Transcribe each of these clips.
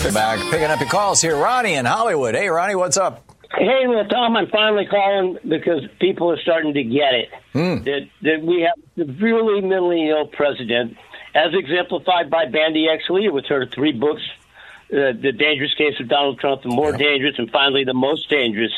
Back picking up your calls here. Ronnie in Hollywood. Hey, Ronnie, what's up? Hey, well, Tom, I'm finally calling because people are starting to get it. That we have a severely mentally ill president, as exemplified by Bandy X. Lee with her 3 books, The Dangerous Case of Donald Trump, The More Dangerous, and finally The Most Dangerous.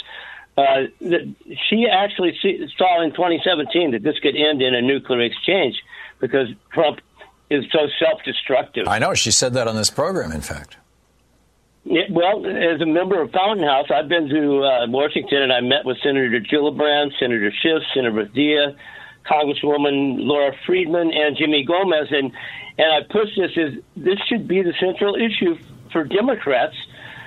She actually saw in 2017 that this could end in a nuclear exchange because Trump is so self-destructive. I know. She said that on this program, in fact. Yeah, well, as a member of Fountain House, I've been to Washington, and I met with Senator Gillibrand, Senator Schiff, Senator Dia, Congresswoman Laura Friedman, and Jimmy Gomez. And I pushed this should be the central issue for Democrats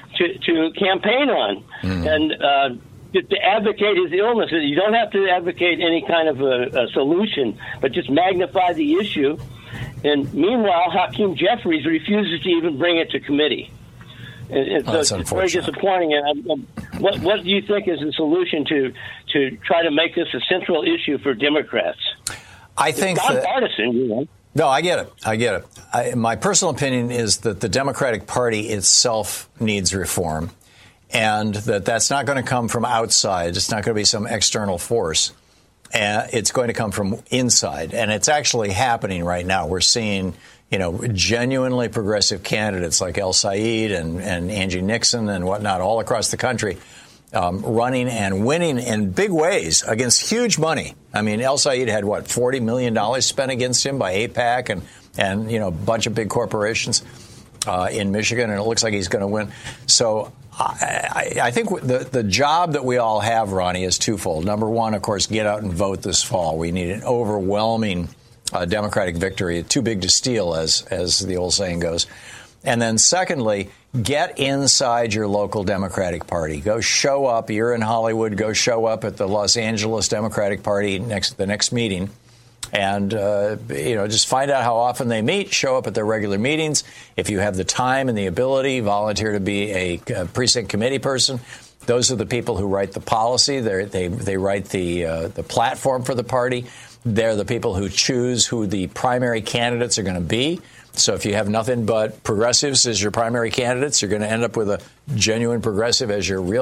to campaign on. And to advocate his illness. You don't have to advocate any kind of a solution, but just magnify the issue. And meanwhile, Hakeem Jeffries refuses to even bring it to committee. And so it's very disappointing. And what do you think is the solution to try to make this a central issue for Democrats? I think it's nonpartisan, you know. No, I get it. My personal opinion is that the Democratic Party itself needs reform, and that's not going to come from outside. It's not going to be some external force. It's going to come from inside, and it's actually happening right now. We're seeing, genuinely progressive candidates like El Said and Angie Nixon and whatnot all across the country running and winning in big ways against huge money. I mean, El Said had, $40 million spent against him by AIPAC and a bunch of big corporations in Michigan, and it looks like he's going to win. So I think the job that we all have, Ronnie, is twofold. Number one, of course, get out and vote this fall. We need an overwhelming Democratic victory, too big to steal, as the old saying goes. And then secondly, get inside your local Democratic Party. Go show up. You're in Hollywood. Go show up at the Los Angeles Democratic Party the next meeting. And, just find out how often they meet, show up at their regular meetings. If you have the time and the ability, volunteer to be a precinct committee person. Those are the people who write the policy. They write the platform for the party. They're the people who choose who the primary candidates are going to be. So if you have nothing but progressives as your primary candidates, you're going to end up with a genuine progressive as your real